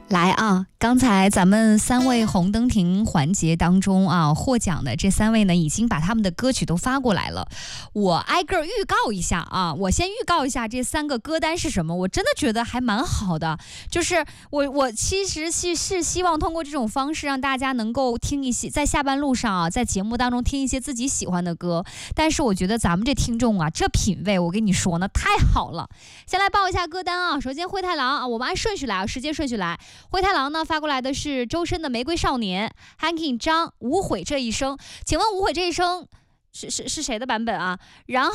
来啊！刚才咱们3位红灯停环节当中啊，获奖的这3位呢，已经把他们的歌曲都发过来了。我挨个预告一下啊，我先预告一下这3个歌单是什么。我真的觉得还蛮好的，就是我其实是希望通过这种方式让大家能够听一些，在下班路上啊，在节目当中听一些自己喜欢的歌。但是我觉得咱们这听众啊，这品味我跟你说呢，太好了。先来报一下歌单啊，首先灰太狼啊，我们按顺序来啊，时间顺序来。灰太狼呢发过来的是周深的《玫瑰少年》，Hankin 张无悔这一生，请问无悔这一生是谁的版本啊？然